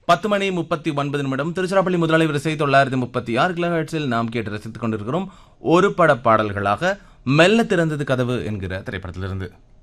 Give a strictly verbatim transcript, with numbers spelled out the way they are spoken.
பத்து மணி முப்பத்தி ஒன்பது நிமிடம் திருச்சிராப்பள்ளி முதலாளி வரிசை தொள்ளாயிரத்தி முப்பத்தி ஆறு கிலோஹெர்ட்ஸில் நாம் கேட்டு ரசித்துக் கொண்டிருக்கிறோம். ஒரு பட பாடல்களாக மெல்ல திறந்தது கதவு என்கிற திரைப்படத்திலிருந்து.